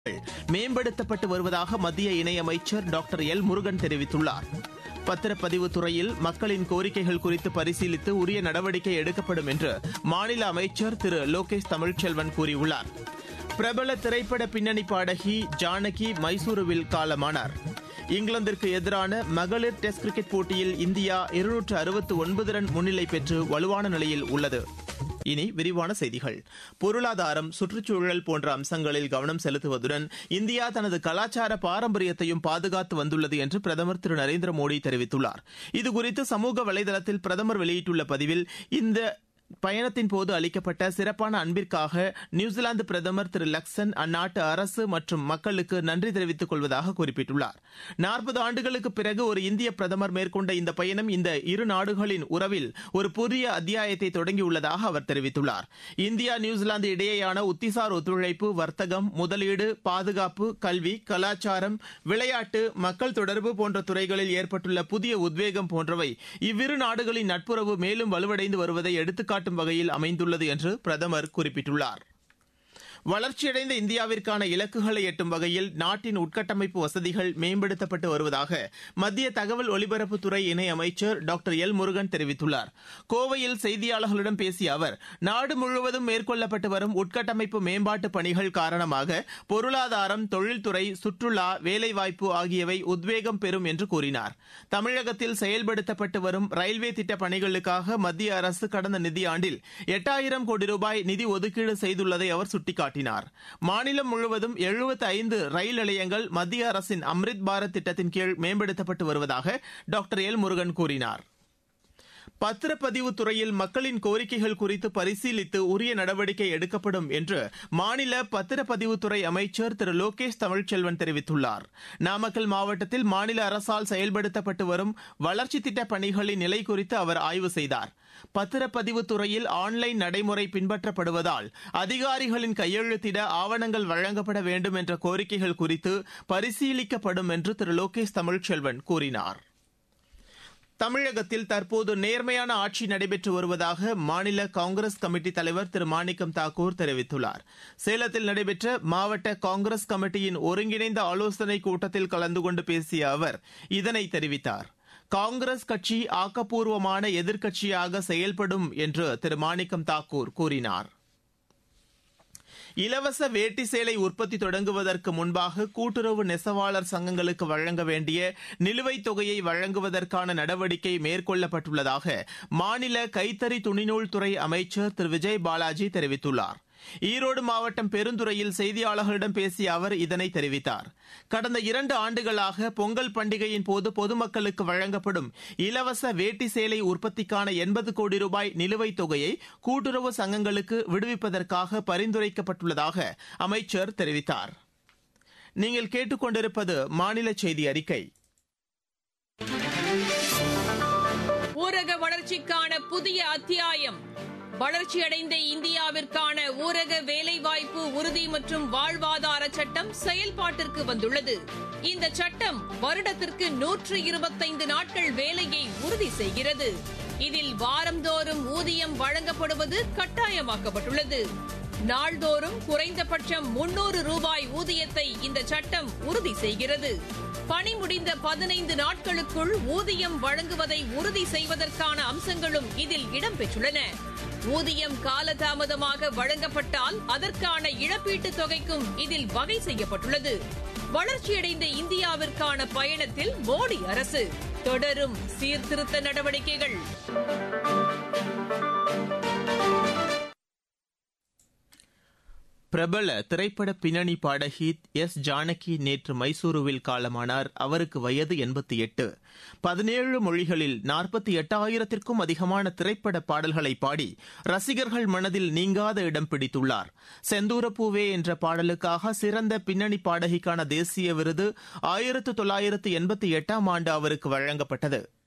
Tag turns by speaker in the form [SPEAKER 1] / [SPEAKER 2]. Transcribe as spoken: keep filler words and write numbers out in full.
[SPEAKER 1] மேம்படுத்தப்பட்டு வருவதாக மத்திய இணையமைச்சர் டாக்டர் எல் முருகன் தெரிவித்துள்ளார். பத்திரப்பதிவு துறையில் மக்களின் கோரிக்கைகள் குறித்து பரிசீலித்து உரிய நடவடிக்கை எடுக்கப்படும் என்று மாநில அமைச்சர் திரு லோகேஷ் தமிழ்ச்செல்வன் கூறியுள்ளார். பிரபல திரைப்பட பின்னணி பாடகி ஜானகி மைசூருவில் காலமானார். இங்கிலாந்திற்கு எதிரான மகளிர் டெஸ்ட் கிரிக்கெட் போட்டியில் இந்தியா இருநூற்று அறுபத்து ஒன்பது ரன் முன்னிலை பெற்று வலுவான நிலையில் உள்ளது. இனி விரிவான செய்திகள். பொருளாதாரம், சுற்றுச்சூழல் போன்ற அம்சங்களில் கவனம் செலுத்துவதுடன் இந்தியா தனது கலாச்சார பாரம்பரியத்தையும் பாதுகாத்து வந்துள்ளது என்று பிரதமர் திரு நரேந்திர மோடி தெரிவித்துள்ளார். இதுகுறித்து சமூக வலைதளத்தில் பிரதமர் வெளியிட்டுள்ள பதிவில், இந்த பயணத்தின் போது அளிக்கப்பட்ட சிறப்பான அன்பிற்காக நியூசிலாந்து பிரதமர் திரு லக்சன் அந்நாட்டு அரசு மற்றும் மக்களுக்கு நன்றி தெரிவித்துக் கொள்வதாக குறிப்பிட்டுள்ளார். நாற்பது ஆண்டுகளுக்கு பிறகு ஒரு இந்திய பிரதமர் மேற்கொண்ட இந்த பயணம் இந்த இரு நாடுகளின் உறவில் ஒரு புதிய அத்தியாயத்தை தொடங்கியுள்ளதாக அவர் தெரிவித்துள்ளார். இந்தியா நியூசிலாந்து இடையேயான உத்திசார் ஒத்துழைப்பு, வர்த்தகம், முதலீடு, பாதுகாப்பு, கல்வி, கலாச்சாரம், விளையாட்டு, மக்கள் தொடர்பு போன்ற துறைகளில் ஏற்பட்டுள்ள புதிய உத்வேகம் போன்றவை இவ்விரு நாடுகளின் நட்புறவு மேலும் வலுவடைந்து வருவதை எடுத்துக்காட்டு வகையில் அமைந்துள்ளது என்று பிரதமர் குறிப்பிட்டுள்ளார். வளர்ச்சியடைந்த இந்தியாவிற்கான இலக்குகளை எட்டும் வகையில் நாட்டின் உட்கட்டமைப்பு வசதிகள் மேம்படுத்தப்பட்டு வருவதாக மத்திய தகவல் ஒலிபரப்புத்துறை இணையமைச்சர் டாக்டர் எல் முருகன் தெரிவித்துள்ளார். கோவையில் செய்தியாளர்களிடம் பேசிய அவர், நாடு முழுவதும் மேற்கொள்ளப்பட்டு வரும் உட்கட்டமைப்பு மேம்பாட்டு பணிகள் காரணமாக பொருளாதாரம், தொழில்துறை, சுற்றுலா, வேலைவாய்ப்பு ஆகியவை உத்வேகம் பெறும் என்று கூறினார். தமிழகத்தில் செயல்படுத்தப்பட்டு வரும் ரயில்வே திட்டப் பணிகளுக்காக மத்திய அரசு கடந்த நிதியாண்டில் எட்டாயிரம் கோடி ரூபாய் நிதி ஒதுக்கீடு செய்துள்ளதை அவர் சுட்டிக்காட்டினார். மாநிலம் முழுவதும் எழுபத்தி ஐந்து ரயில் நிலையங்கள் மத்திய அரசின் அம்ரித் பாரத் திட்டத்தின் கீழ் மேம்படுத்தப்பட்டு வருவதாக டாக்டர் எல் முருகன் கூறினார். பத்திரப்பதிவு துறையில் மக்களின் கோரிக்கைகள் குறித்து பரிசீலித்து உரிய நடவடிக்கை எடுக்கப்படும் என்று மாநில பத்திரப்பதிவுத்துறை அமைச்சர் திரு லோகேஷ் தமிழ்ச்செல்வன் தெரிவித்துள்ளார். நாமக்கல் மாவட்டத்தில் மாநில அரசால் செயல்படுத்தப்பட்டு வரும் வளர்ச்சி திட்டப் பணிகளின் நிலை குறித்து அவர் ஆய்வு செய்தார். பத்திரப்பதிவு துறையில் ஆன்லைன் நடைமுறை பின்பற்றப்படுவதால் அதிகாரிகளின் கையெழுத்திட ஆவணங்கள் வழங்கப்பட வேண்டும் என்ற கோரிக்கைகள் குறித்து பரிசீலிக்கப்படும் என்று திரு லோகேஷ் தமிழ்ச்செல்வன் கூறினார். தமிழகத்தில் தற்போது நேர்மையான ஆட்சி நடைபெற்று வருவதாக மாநில காங்கிரஸ் கமிட்டி தலைவர் திரு மாணிக்கம் தாக்கூர் தெரிவித்துள்ளார். சேலத்தில் நடைபெற்ற மாவட்ட காங்கிரஸ் கமிட்டியின் ஒருங்கிணைந்த ஆலோசனைக் கூட்டத்தில் கலந்து கொண்டு பேசிய அவர் இதனை தெரிவித்தார். காங்கிரஸ் கட்சி ஆக்கப்பூர்வமான எதிர்க்கட்சியாக செயல்படும் என்று திரு மாணிக்கம் தாக்கூர் கூறினார். இலவச வேட்டி சேலை உற்பத்தி தொடங்குவதற்கு முன்பாக கூட்டுறவு நெசவாளர் சங்கங்களுக்கு வழங்க வேண்டிய நிலுவைத் தொகையை வழங்குவதற்கான நடவடிக்கை மேற்கொள்ளப்பட்டுள்ளதாக மாநில கைத்தறி துணிநூல் துறை அமைச்சர் திரு விஜய் பாலாஜி தெரிவித்துள்ளார். ஈரோடு மாவட்டம் பெருந்துறையில் செய்தியாளர்களிடம் பேசிய அவர் இதனை தெரிவித்தார். கடந்த இரண்டு ஆண்டுகளாக பொங்கல் பண்டிகையின் போது பொதுமக்களுக்கு வழங்கப்படும் இலவச வேட்டி சேலை உற்பத்திக்கான எண்பது கோடி ரூபாய் நிலுவைத் தொகையை கூட்டுறவு சங்கங்களுக்கு விடுவிப்பதற்காக பரிந்துரைக்கப்பட்டுள்ளதாக அமைச்சர் தெரிவித்தார். நீங்கள் கேட்டுக்கொண்டிருப்பது மாநில செய்தி அறிக்கை.
[SPEAKER 2] ஊரக வளர்ச்சிக்கான புதிய அத்தியாயம். வளர்ச்சியடைந்த இந்தியாவிற்கான ஊரக வேலைவாய்ப்பு உறுதி மற்றும் வாழ்வாதார சட்டம் செயல்பாட்டிற்கு வந்துள்ளது. இந்த சட்டம் வருடத்திற்கு நூற்று இருபத்தைந்து நாட்கள் வேலையை உறுதி செய்கிறது. இதில் வாரந்தோறும் ஊதியம் வழங்கப்படுவது கட்டாயமாக்கப்பட்டுள்ளது. நாள்தோறும் குறைந்தபட்சம் முன்னூறு ரூபாய் ஊதியத்தை இந்த சட்டம் உறுதி செய்கிறது. பணி முடிந்த பதினைந்து நாட்களுக்குள் ஊதியம் வழங்குவதை உறுதி செய்வதற்கான அம்சங்களும் இதில் இடம்பெற்றுள்ளன. ஊதியம் காலதாமதமாக வழங்கப்பட்டால் அதற்கான இழப்பீட்டுத் தொகைக்கும் இதில் வகை செய்யப்பட்டுள்ளது. வளர்ச்சியடைந்த இந்தியாவிற்கான பயணத்தில் மோடி அரசு தொடரும் சீர்திருத்த நடவடிக்கைகள்.
[SPEAKER 1] பிரபல திரைப்பட பின்னணி பாடகி எஸ் ஜானகி நேற்று மைசூருவில் காலமானார். அவருக்கு வயது எண்பத்தி எட்டு. பதினேழு மொழிகளில் நாற்பத்தி எட்டாயிரத்திற்கும் அதிகமான திரைப்பட பாடல்களை பாடி ரசிகர்கள் மனதில் நீங்காத இடம் பிடித்துள்ளார். செந்தூரப்பூவே என்ற பாடலுக்காக சிறந்த பின்னணி பாடகிக்கான தேசிய விருது ஆயிரத்து தொள்ளாயிரத்து எண்பத்தி எட்டாம் ஆண்டு அவருக்கு வழங்கப்பட்டது.